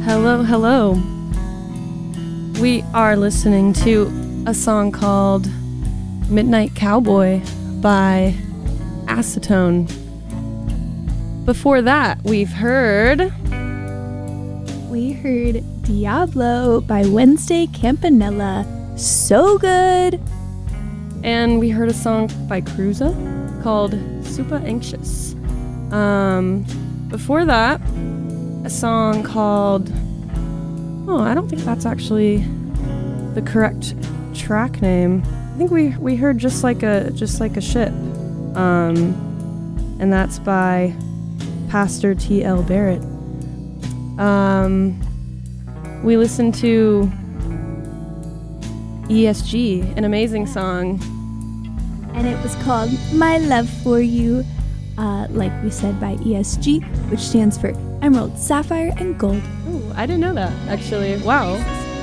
Hello, hello. We are listening to a song called Midnight Cowboy by Acetone. Before that, we heard Diablo by Wednesday Campanella. So good. And we heard a song by Cruza called Super Anxious. Before that, a song called... Oh, I don't think that's actually the correct track name. I think we heard just like a ship. And that's by Pastor T.L. Barrett. We listened to ESG, an amazing song. And it was called My Love For You, like we said, by ESG, which stands for Emerald, Sapphire, and Gold. Oh, I didn't know that, actually. Wow.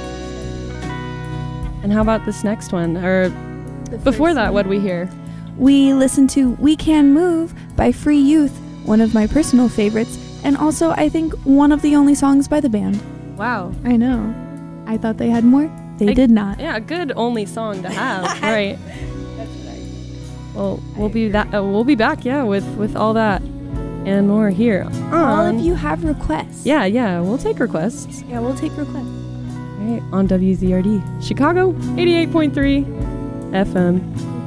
And how about this next one? Or before that, what'd we hear? We listened to We Can Move by Free Youth, one of my personal favorites, and also, I think, one of the only songs by the band. Wow. I know. I thought they had more. They did not. Yeah, a good only song to have, right? That's right. Well, we'll be back, yeah, with all that and more here. All of you have requests. Yeah, we'll take requests. Yeah, we'll take requests. Right, on WZRD, Chicago, 88.3 FM.